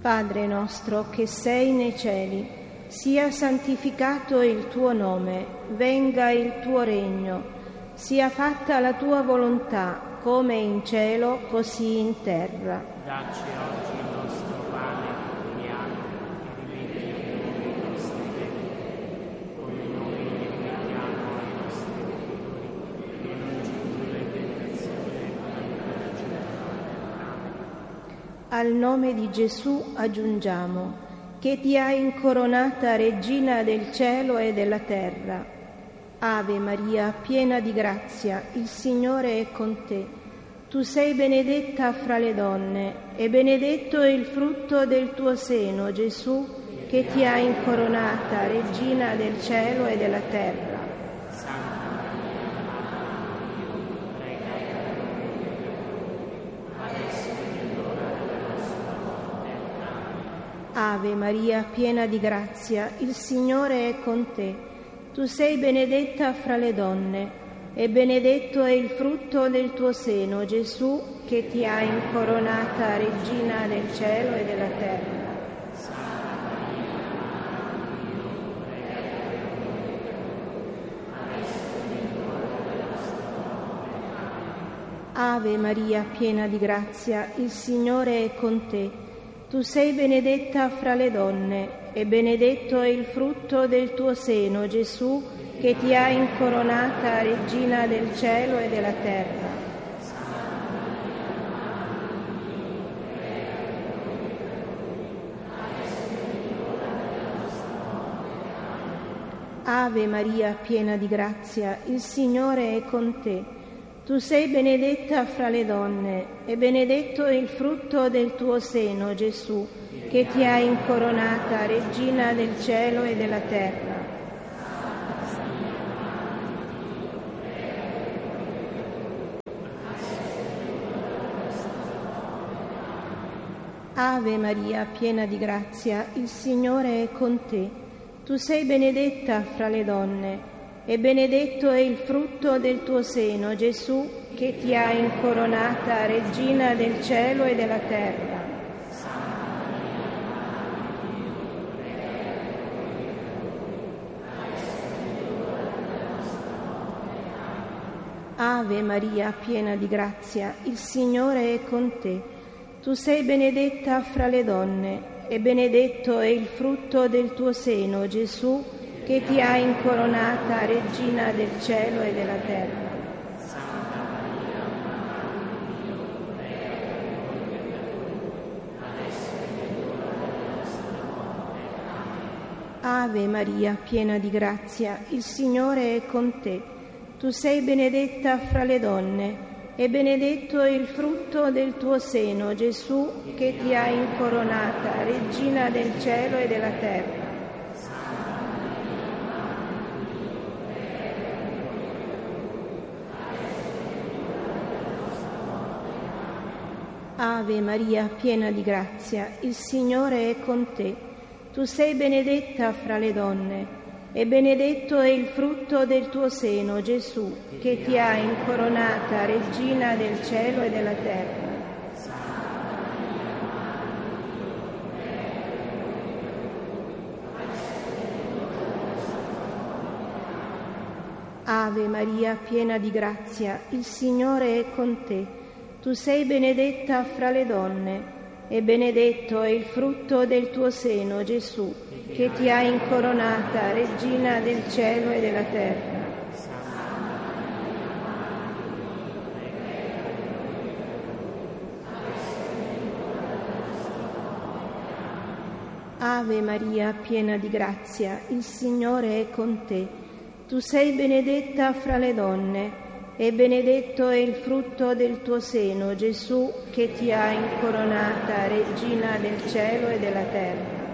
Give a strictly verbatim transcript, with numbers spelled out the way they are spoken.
Padre nostro che sei nei cieli, sia santificato il tuo nome, venga il tuo regno, sia fatta la tua volontà, come in cielo, così in terra. Dacci oggi il nostro pane quotidiano e rimetti i nostri debiti, come noi li rimettiamo ai nostri debitori, e non ci indurre in tentazione, ma liberaci dal male. Al nome di Gesù aggiungiamo che ti ha incoronata Regina del cielo e della terra. Ave Maria, piena di grazia, il Signore è con te. Tu sei benedetta fra le donne, e benedetto è il frutto del tuo seno, Gesù, che ti ha incoronata Regina del cielo e della terra. Ave Maria, piena di grazia, il Signore è con te. Tu sei benedetta fra le donne, e benedetto è il frutto del tuo seno, Gesù, che ti ha incoronata Regina del cielo e della terra. Ave Maria, piena di grazia, il Signore è con te. Tu sei benedetta fra le donne, e benedetto è il frutto del tuo seno, Gesù, che ti ha incoronata Regina del cielo e della terra. Ave Maria, piena di grazia, il Signore è con te. Tu sei benedetta fra le donne, e benedetto è il frutto del tuo seno, Gesù, che ti ha incoronata Regina del cielo e della terra. Ave Maria, piena di grazia, il Signore è con te. Tu sei benedetta fra le donne, e benedetto è il frutto del tuo seno, Gesù, che ti ha incoronata Regina del cielo e della terra. Ave Maria, piena di grazia, il Signore è con te. Tu sei benedetta fra le donne, e benedetto è il frutto del tuo seno, Gesù, che ti ha incoronata Regina del cielo e della terra. Ave Maria, piena di grazia, il Signore è con te. Tu sei benedetta fra le donne, e benedetto è il frutto del tuo seno, Gesù, che ti ha incoronata Regina del cielo e della terra. Ave Maria, piena di grazia, il Signore è con te. Tu sei benedetta fra le donne, e benedetto è il frutto del tuo seno, Gesù, che ti ha incoronata Regina del cielo e della terra. Ave Maria, piena di grazia, il Signore è con te. Tu sei benedetta fra le donne, e benedetto è il frutto del tuo seno, Gesù, che ti ha incoronata Regina del cielo e della terra. Ave Maria, piena di grazia, il Signore è con te. Tu sei benedetta fra le donne, e benedetto è il frutto del tuo seno, Gesù, che ti ha incoronata Regina del cielo e della terra.